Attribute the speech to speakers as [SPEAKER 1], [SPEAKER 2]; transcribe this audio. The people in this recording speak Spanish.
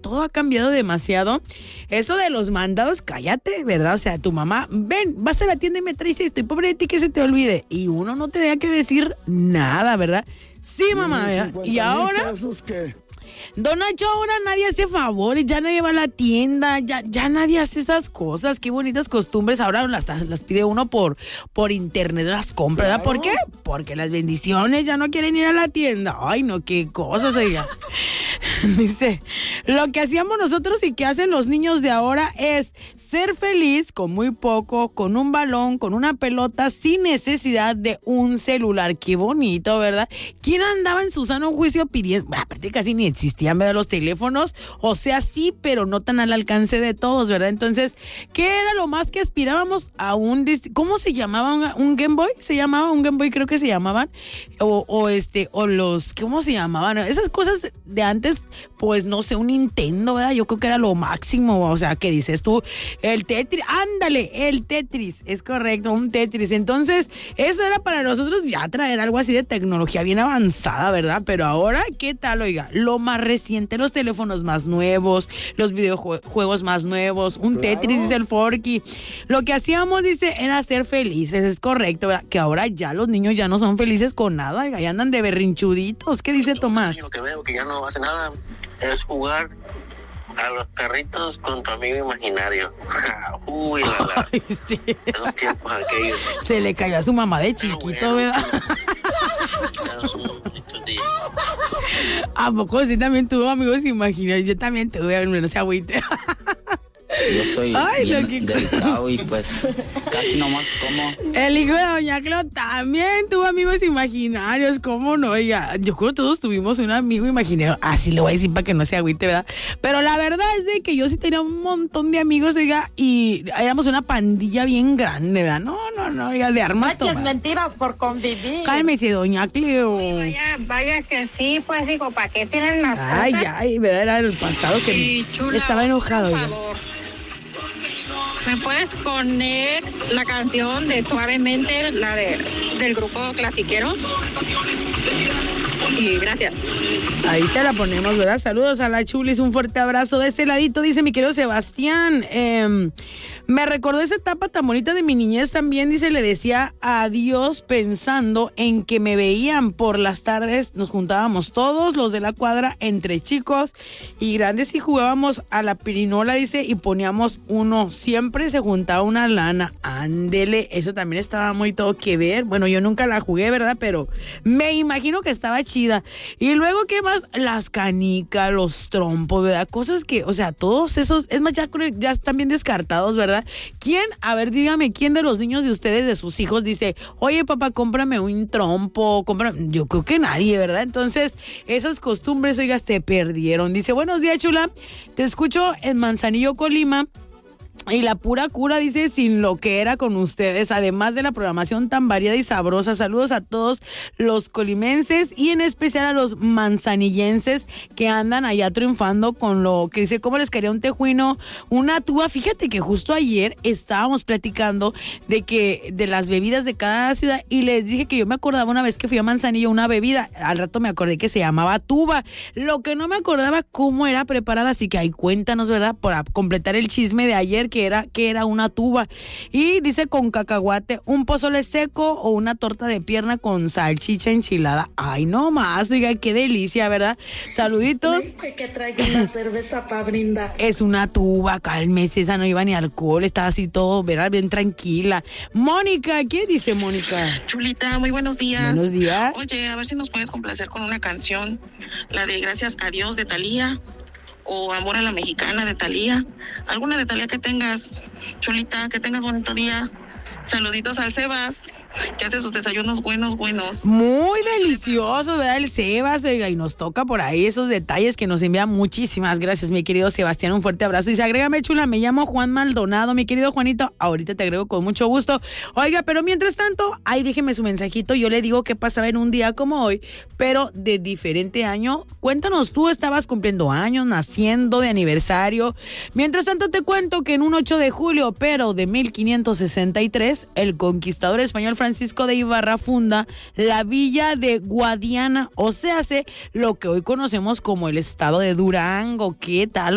[SPEAKER 1] todo ha cambiado demasiado. Eso de los mandados, cállate, ¿verdad? O sea, tu mamá, ven, vas a la tienda y me traes esto, y pobre de ti que se te olvide. Y uno no te deja que decir nada, ¿verdad? Sí, mamá, ¿verdad? Y ahora... Don Nacho, ahora nadie hace favores, ya nadie va a la tienda, ya nadie hace esas cosas. Qué bonitas costumbres, ahora las pide uno por internet, las compra, ¿verdad? ¿Por qué? Porque las bendiciones ya no quieren ir a la tienda. Ay, no, qué cosas, oiga. Dice, lo que hacíamos nosotros y que hacen los niños de ahora es ser feliz con muy poco, con un balón, con una pelota, sin necesidad de un celular. Qué bonito, ¿verdad? ¿Quién andaba en su sano juicio pidiendo? Bueno, aparte casi ni existían, ¿verdad? Los teléfonos, o sea, sí, pero no tan al alcance de todos, ¿verdad? Entonces, ¿qué era lo más que aspirábamos a un... ¿Cómo se llamaba? ¿Un Game Boy? ¿Se llamaba? Un Game Boy creo que se llamaban. O los... ¿Cómo se llamaban? Esas cosas de antes, pues no sé, un Nintendo, ¿verdad? Yo creo que era lo máximo, o sea, ¿qué dices tú? El Tetris, ándale, el Tetris, es correcto, un Tetris. Entonces, eso era para nosotros ya traer algo así de tecnología bien avanzada, ¿verdad? Pero ahora, ¿qué tal, oiga? Lo más reciente, los teléfonos más nuevos, los videojuegos más nuevos, un Tetris, dice el Forky. Lo que hacíamos, dice, era ser felices, es correcto, ¿verdad? Que ahora ya los niños ya no son felices con nada, oiga, ya andan de berrinchuditos. ¿Qué dice Tomás?
[SPEAKER 2] Lo que veo que ya no hace nada es jugar a los carritos con tu amigo imaginario. Uy,
[SPEAKER 1] Ay, sí.
[SPEAKER 2] Esos tiempos aquellos.
[SPEAKER 1] Se le cayó a su mamá de chiquito, ¿verdad?
[SPEAKER 2] Son unos bonitos días.
[SPEAKER 1] ¿A poco sí también tuvo amigos imaginarios? Yo también tuve, al menos se agüite.
[SPEAKER 3] Yo soy delicado y pues casi nomás como.
[SPEAKER 1] El hijo de Doña Clo también tuvo amigos imaginarios, ¿cómo no? Oiga, yo creo que todos tuvimos un amigo imaginario. Así lo voy a decir para que no se agüite, ¿verdad? Pero la verdad es de que yo sí tenía un montón de amigos, oiga, y éramos una pandilla bien grande, ¿verdad? No, oiga, de armas tomadas.
[SPEAKER 4] Mentiras por convivir.
[SPEAKER 1] Cálmese, Doña Cleo.
[SPEAKER 5] Vaya que sí, pues digo, ¿para qué tienen mascota?
[SPEAKER 1] Ay, ¿verdad? Era el pasado que
[SPEAKER 5] Chula,
[SPEAKER 1] estaba enojado.
[SPEAKER 5] por favor. ¿Me puedes poner la canción de Suavemente, la del grupo Clasiqueros? Y gracias.
[SPEAKER 1] Ahí se la ponemos, ¿verdad? Saludos a la Chulis, un fuerte abrazo. De este ladito dice mi querido Sebastián, me recordó esa etapa tan bonita de mi niñez también, dice, le decía adiós pensando en que me veían por las tardes, nos juntábamos todos los de la cuadra, entre chicos y grandes, y jugábamos a la pirinola, dice, y poníamos uno, siempre se juntaba una lana, ándele, eso también estaba muy todo que ver. Bueno, yo nunca la jugué, ¿verdad? Pero me imagino que estaba chida. Y luego, ¿qué más? Las canicas, los trompos, ¿verdad? Cosas que, o sea, todos esos, es más, ya están bien descartados, ¿verdad? ¿Quién? A ver, dígame, ¿quién de los niños de ustedes, de sus hijos, dice, oye, papá, cómprame un trompo, yo creo que nadie, ¿verdad? Entonces, esas costumbres, oigas, te perdieron. Dice, buenos días, chula, te escucho en Manzanillo, Colima. Y la pura cura, dice, sin lo que era con ustedes, además de la programación tan variada y sabrosa. Saludos a todos los colimenses y en especial a los manzanillenses que andan allá triunfando con lo que dice, ¿cómo les quería un tejuino? Una tuba. Fíjate que justo ayer estábamos platicando de las bebidas de cada ciudad y les dije que yo me acordaba una vez que fui a Manzanillo una bebida, al rato me acordé que se llamaba tuba, lo que no me acordaba cómo era preparada, así que ahí cuéntanos, ¿verdad? Para completar el chisme de ayer, que era una tuba. Y dice con cacahuate, un pozole seco o una torta de pierna con salchicha enchilada. Ay, no más, diga, qué delicia, ¿verdad? Saluditos.
[SPEAKER 4] Que traigan la cerveza para brindar.
[SPEAKER 1] Es una tuba, cálmese, esa no iba ni alcohol, estaba así todo, ¿verdad? Bien tranquila. Mónica, ¿qué dice Mónica?
[SPEAKER 6] Chulita, muy buenos días.
[SPEAKER 1] Buenos días.
[SPEAKER 6] Oye, a ver si nos puedes complacer con una canción, la de Gracias a Dios de Thalía, o Amor a la Mexicana de Thalía. Alguna de Thalía que tengas, Chulita, que tengas bonito día. Saluditos al Sebas, que hace sus desayunos buenos.
[SPEAKER 1] Muy delicioso, ¿verdad? El Sebas, oiga, y nos toca por ahí esos detalles que nos envía. Muchísimas gracias, mi querido Sebastián, un fuerte abrazo. Dice, agrégame, chula, me llamo Juan Maldonado, mi querido Juanito, ahorita te agrego con mucho gusto. Oiga, pero mientras tanto, ahí déjeme su mensajito, yo le digo qué pasaba en un día como hoy, pero de diferente año. Cuéntanos, tú estabas cumpliendo años, naciendo, de aniversario. Mientras tanto, te cuento que en un 8 de julio, pero de 1563, el conquistador español Francisco de Ibarra funda la villa de Guadiana, o sea, lo que hoy conocemos como el estado de Durango. ¿Qué tal?